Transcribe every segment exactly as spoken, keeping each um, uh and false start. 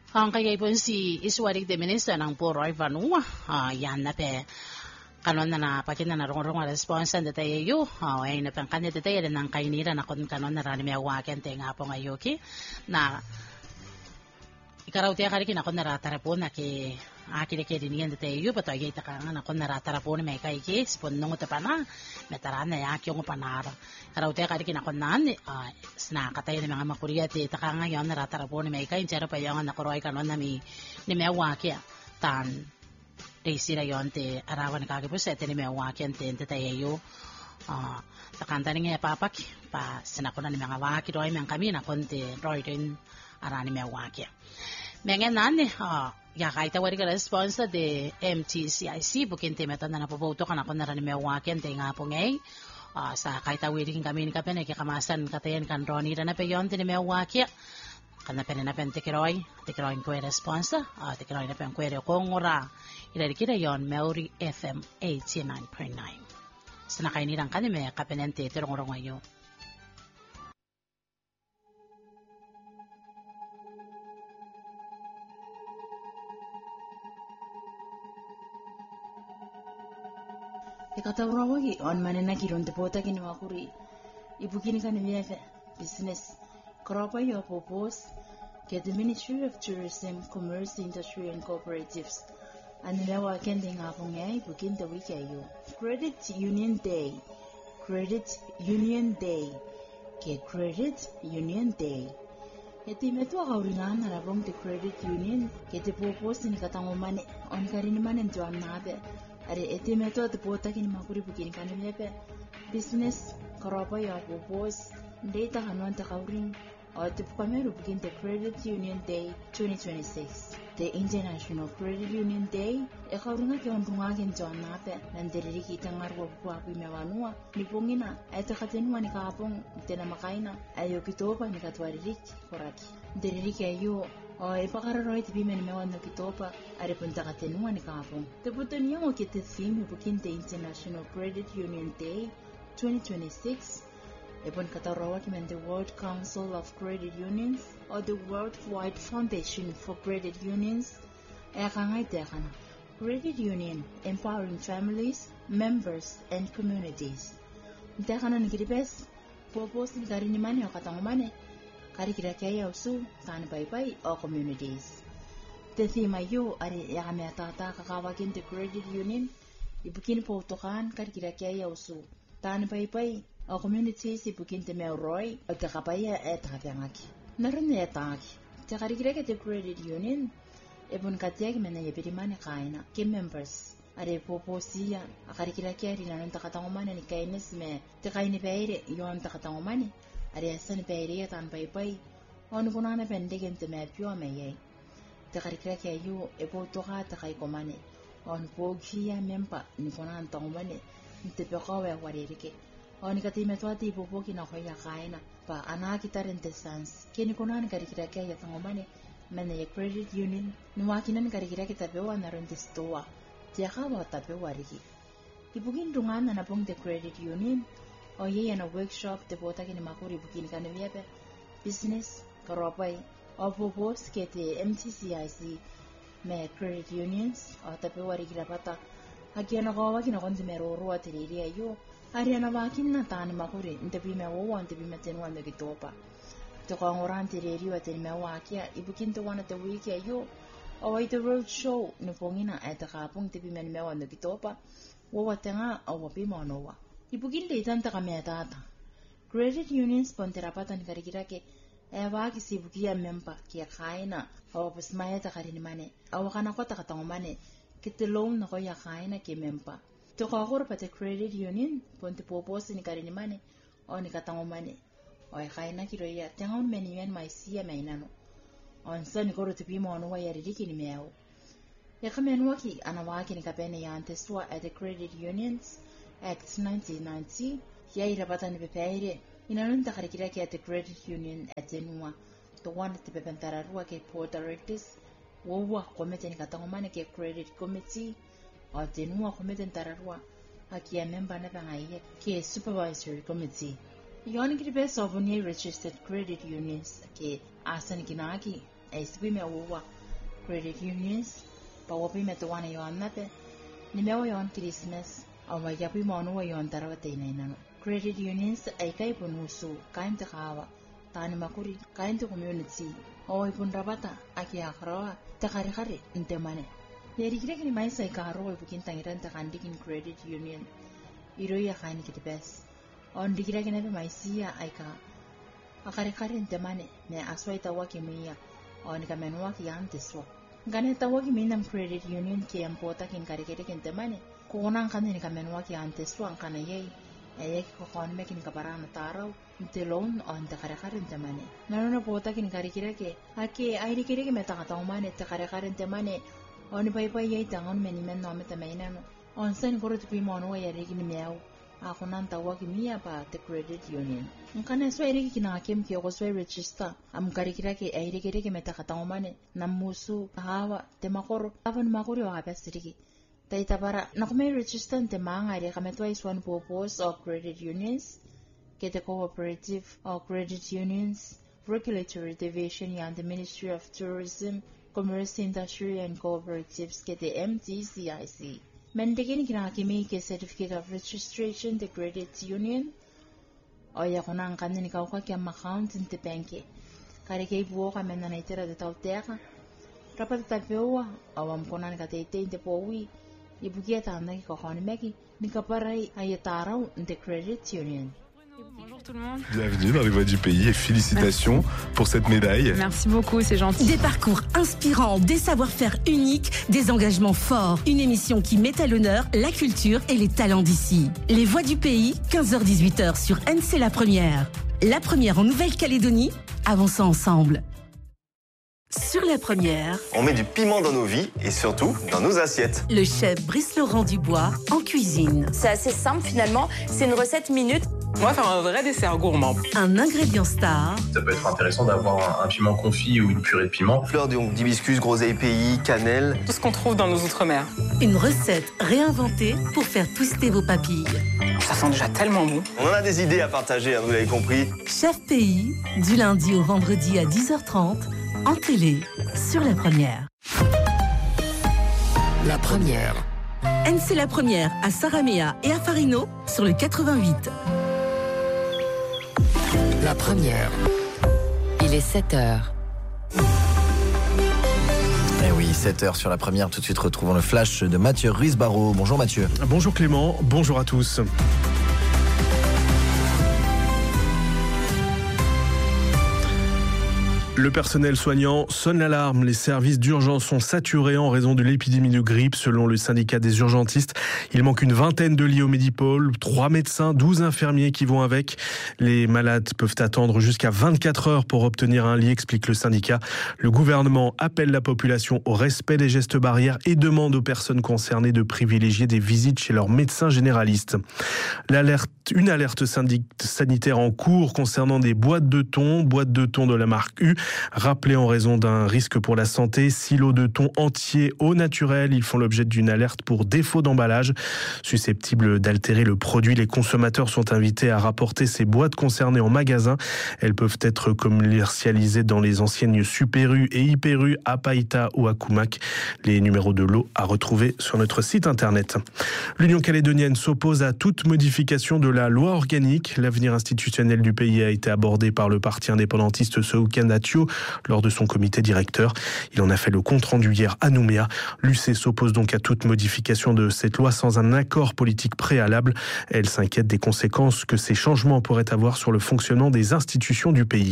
Ang kagaypon si iswarig de minister ng Poroy Vanua, uh, yan na pe kanon na napakin na narong-rong responsa na tayo, uh, ay na pang kanita tayo ng kainira na kun kanon na rani may awaken tayo nga po ngayoki, na ikaraw tayo kari kinakon naratara po na ki akin na kirinigan na tayo, pato ay ita ka nga na kun naratara po na may kaiki, spon nung utapa na, metara na yak yung upanara. Karaw tayo kari kinakon na, uh, sinakatay na mga makuriya, ita ka nga yun naratara po na may kain, pero pa yung nakuroy kanon na may ni may awaki, tan, day sila yun, te arawan na kagipos, ete ni may awaki, te ente tayo, uh, takanta ni nga papak, pa sinakon na ni mga awaki, doy mga kami na konti, roy rin, arani may awaki. Mga nani, uh, ya kahit awari ka responsa de M T C I C, bukin timeta na napoboto ka na kung narani may wakin, te nga po ngay, uh, sa kahit awari kami ni kapen, kikamasan katayan kan Ronnie na peyon, tini may wakin, kan na pen na pen tikiroy, tikiroy ko responsa, uh, tikiroy na pen kwere kong ora, ilarikira yon, Maori F M eighty-nine point nine. Sa nakainirang kanime, kapenente, tirong-rong ngayon. Ikatawrawagi on manena kironte pota kini makuri ibukini kan miafe business kropa yo propose get the Ministry of Tourism, Commerce, Industry and Cooperatives and lewa kende ngapongai bukin the week ayo Credit Union Day Credit Union Day ke Credit Union Day eti metu agauringan harapong the Credit Union ke te propose ni katangomane on karini manen tuan nabe are eti meto at pota kini makuri bukini kanime pe business karopa ya propose data hanuan ta kaurin o te pakameru bukini the Credit Union Day twenty twenty-six the International Credit Union Day e kaurina ke on runga ken jon nape nanderiri kita ngarwo kwa pi mewanua ni pongina eta katenua ni kapong tena makaina ayo kitopa ni katwaririk koraki deriri ke ayo o e pakararoi te bimeni mewan no kitopa are punta katenua ni kapong te puto niyo ke te theme bukin the International Credit Union Day twenty twenty-six Epon katarawa ki men the World Council of Credit Unions or the Worldwide Foundation for Credit Unions e kangai te kana Credit Union empowering families, members and communities. Te kana ni kiripes popos ni kari ni mane o katangomane kari kira kaya usu tan pai pai o communities. Te thima yo are ya me tata kakawa kin the Credit Union ibukin po tokan kari kira kaya usu tan pai pai o communities ibukin te meuroi o te kapaya e takapangaki. Naran e taki. Te karikira ke te Credit Union ebon katiak mena ye pirimane kaina ke members are poposia a karikira ke ari nan takatangomane ni kaines me te kaini peire yon takatangomane are asan peire tan pai pai on kunana pendegen te me pio me ye te karikira ke yu ebo toka ta kai komane on pogia mempa ni kunan tangomane te pekawe waririke on katime twati popoki na khoya kaina pa ana kitarente sans keni kunan karikira ke ya tangomane mena ye Credit Union nuwakinan karikira kita pewa na ronde stoa tia kawa ta pewa riki ibugin rungana na pong the Credit Union o ye na workshop te bota kini makuri bugin kana miape business karopai o popos ke te M T C I C me Credit Unions o ta pewa riki rapata hakiana kawa kina konti meroro atiriria yo ariana wakin na tani makuri nte bime wo nte bime tenwa me kitopa te kongorante reri wa te mewa kia ibukin te wana te wiki ayo o ai te road show no pongina e te kapong te bime mewa no kitopa wo watenga o wapi monowa ibukin te itanta ka mea tata Credit Unions ponte rapata ni karikira ke e waki si ibukia mempa kia kaina o wapusmaya ta karini mane o wakana kota katangomane ki te loan na koya kaina ke mempa te kakoro pa te Credit Union ponte poposi ni karini mane o ni katangomane o e kaina kiro ia tengaun meni men mai sia mainano on sani koro te pimo ono wa yaririki ni meo ya kamenu waki ana waki ni kapene ya antesua at the Credit Unions Act nineteen ninety ya irapata ni pepeire inanunta karikira ki at the Credit Union atenua to one te pepentararua ke Board Directors wowa komite ni katangomane ke Credit Committee o tenua komite ntararua haki ya memba na pangaia ke Supervisory Committee. Yon kiri best of any registered credit unions ke asan kinaki ay sipi me uwa credit unions pa wapi me tuwana yon nape ni me yon Christmas au ma yapi mo no yon tarawate inano credit unions ay kay punusu kaim te kawa tani makuri kaim te community o ipun rabata aki akrawa te kare kare intemane yeri kire kini mai sai karo ipukin tangiran te kandikin credit union iro ya kani kiti bes on dikira kene pe mai sia aika akare kare intemane ne aswai tawaki miya on kamenwa ki anteswa ngane tawaki minam credit union ki ampota kin kare kare intemane kuonan kan ni kamenwa ki anteswa kana yei ayek ko kon mekin kabarana taraw te loan on te kare kare intemane nano pota kin kare kire ke ake airi kire ke meta kata umane te kare kare intemane on pai pai yei tangon meni men no meta mainano on sen korot pi mono ya regini meau ako nan tawag miya pa te credit union ngkana so eri ki na kem ki ko so register am kare kira ke airi kire ke meta kata umane namusu hawa te makoro avon makoro wa pa siriki tai tabara nakome register te manga ri kametwa is one purpose of credit unions ke te cooperative or credit unions regulatory division ya the Ministry of Tourism, Commerce, Industry and Cooperatives ke te M T C I C mendegini kina kimi ke certificate of registration the credit union o ya kona ngkande ni kauka ke account in te banke kare ke buo ka menna na itera de tautera rapat tapewa awam kona ka te te te powi ibukia tanda ki ko honi meki ni kaparai ayetara the credit union. Bonjour tout le monde. Bienvenue dans les Voix du Pays et félicitations Merci. pour cette médaille. Merci beaucoup, c'est gentil. Des parcours inspirants, des savoir-faire uniques, des engagements forts. Une émission qui met à l'honneur la culture et les talents d'ici. Les Voix du Pays, quinze heures dix-huit heures sur N C La Première. La Première en Nouvelle-Calédonie, avançons ensemble. Sur La Première, on met du piment dans nos vies et surtout dans nos assiettes. Le chef Brice-Laurent Dubois en cuisine. C'est assez simple finalement, c'est une recette minute. On va faire un vrai dessert gourmand. Un ingrédient star. Ça peut être intéressant d'avoir un, un piment confit ou une purée de piment. Fleur d'hibiscus, groseille pays, cannelle. Tout ce qu'on trouve dans nos outre-mer. Une recette réinventée pour faire twister vos papilles. Ça sent déjà tellement bon. On en a des idées à partager, hein, vous l'avez compris. Chef Pays, du lundi au vendredi à dix heures trente, en télé, sur La Première. La Première. N C La Première à Saramea et à Farino sur le quatre-vingt-huit. La Première. Il est sept heures. Eh oui, sept heures sur La Première. Tout de suite, retrouvons le flash de Mathieu Ruiz-Barraud. Bonjour Mathieu. Bonjour Clément, bonjour à tous. Le personnel soignant sonne l'alarme. Les services d'urgence sont saturés en raison de l'épidémie de grippe. Selon le syndicat des urgentistes, il manque une vingtaine de lits au Medipôle, trois médecins, douze infirmiers qui vont avec. Les malades peuvent attendre jusqu'à vingt-quatre heures pour obtenir un lit, explique le syndicat. Le gouvernement appelle la population au respect des gestes barrières et demande aux personnes concernées de privilégier des visites chez leur médecin généraliste. L'alerte, une alerte sanitaire en cours concernant des boîtes de thon, boîtes de thon de la marque U, rappelés en raison d'un risque pour la santé. Silos de thon entiers au naturel, ils font l'objet d'une alerte pour défaut d'emballage. Susceptibles d'altérer le produit, les consommateurs sont invités à rapporter ces boîtes concernées en magasin. Elles peuvent être commercialisées dans les enseignes Super U et Hyper U à Païta ou à Koumak. Les numéros de lot à retrouver sur notre site internet. L'Union calédonienne s'oppose à toute modification de la loi organique. L'avenir institutionnel du pays a été abordé par le parti indépendantiste ce week-end à Thio lors de son comité directeur. Il en a fait le compte-rendu hier à Nouméa. L'U C s'oppose donc à toute modification de cette loi sans un accord politique préalable. Elle s'inquiète des conséquences que ces changements pourraient avoir sur le fonctionnement des institutions du pays.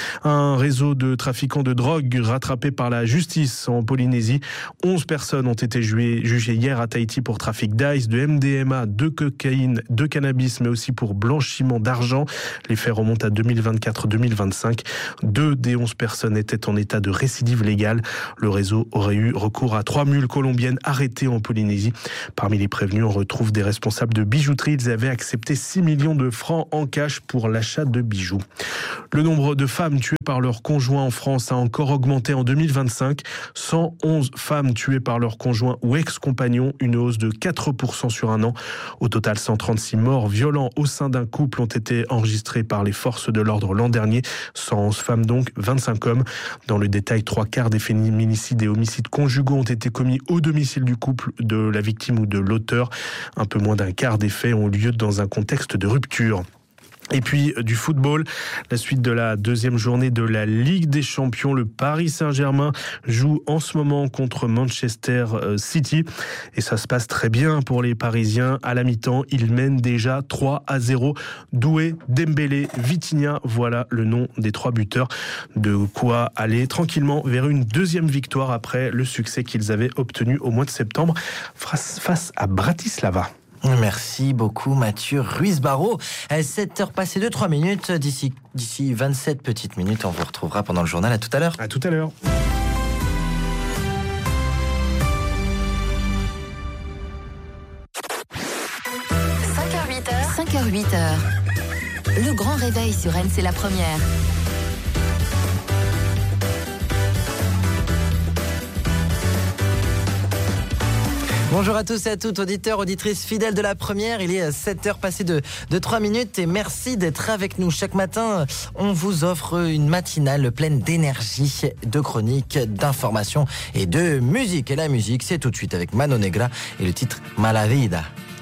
Un réseau de trafiquants de drogue rattrapé par la justice en Polynésie. onze personnes ont été jugées hier à Tahiti pour trafic d'ice, de M D M A, de cocaïne, de cannabis, mais aussi pour blanchiment d'argent. Les faits remontent à deux mille vingt-quatre deux mille vingt-cinq. Deux des onze personnes étaient en état de récidive légale. Le réseau aurait eu recours à trois mules colombiennes arrêtées en Polynésie. Parmi les prévenus, on retrouve des responsables de bijouterie. Ils avaient accepté six millions de francs en cash pour l'achat de bijoux. Le nombre de femmes tuées par leur conjoint en France a encore augmenté en deux mille vingt-cinq. cent onze femmes tuées par leur conjoint ou ex-compagnon, une hausse de quatre pour cent sur un an. Au total, cent trente-six morts violents au sein d'un couple ont été enregistrés par les forces de l'ordre l'an dernier. cent onze femmes donc, vingt-cinq cinq hommes. Dans le détail, trois quarts des féminicides et homicides conjugaux ont été commis au domicile du couple, de la victime ou de l'auteur. Un peu moins d'un quart des faits ont lieu dans un contexte de rupture. Et puis du football, la suite de la deuxième journée de la Ligue des Champions. Le Paris Saint-Germain joue en ce moment contre Manchester City et ça se passe très bien pour les Parisiens. À la mi-temps, ils mènent déjà trois à zéro. Doué, Dembélé, Vitinha, voilà le nom des trois buteurs. De quoi aller tranquillement vers une deuxième victoire après le succès qu'ils avaient obtenu au mois de septembre face à Bratislava. Merci beaucoup Mathieu Ruiz-Barraud. sept heures passées de trois minutes. D'ici, d'ici vingt-sept petites minutes, on vous retrouvera pendant le journal. À tout à l'heure. À tout à l'heure. cinq heures huit heures. cinq heures huit heures. Le grand réveil sur N, c'est la première. Bonjour à tous et à toutes, auditeurs, auditrices fidèles de la première. Il est sept heures passées de, de trois minutes et merci d'être avec nous. Chaque matin, on vous offre une matinale pleine d'énergie, de chroniques, d'informations et de musique. Et la musique, c'est tout de suite avec Mano Negra et le titre Malavida.